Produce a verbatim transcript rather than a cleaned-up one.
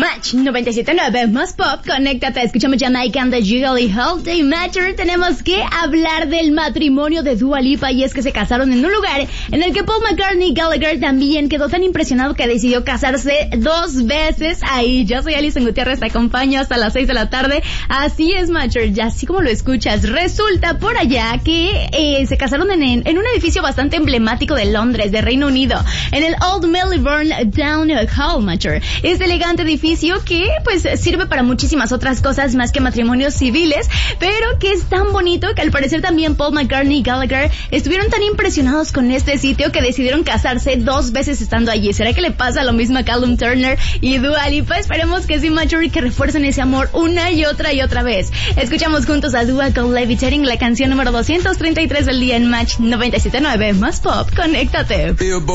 Match noventa y siete punto nueve más pop, conéctate, escuchamos Jamaican de Jiggly Holiday Matter. Tenemos que hablar del matrimonio de Dua Lipa, y es que se casaron en un lugar en el que Paul McCartney Gallagher también quedó tan impresionado que decidió casarse dos veces ahí. Yo soy Alison Gutiérrez, te acompaño hasta las seis de la tarde. Así es, Matcher, ya así como lo escuchas. Resulta por allá que eh, se casaron en, en un edificio bastante emblemático de Londres, de Reino Unido, en el Old Melbourne Town Hall, Matcher. Este elegante edificio que pues sirve para muchísimas otras cosas más que matrimonios civiles, pero que es tan bonito que al parecer también Paul McCartney y Gallagher estuvieron tan impresionados con este sitio que decidieron casarse dos veces estando allí. ¿Será que le pasa lo mismo a Callum Turner y Dua Lipa? Esperemos que sí, Matcher, y que refuercen ese amor una y otra y otra vez. Escuchamos juntos a Dua con Levitating, la canción número doscientos treinta y tres del día en Match noventa y siete punto nueve más pop. Conéctate.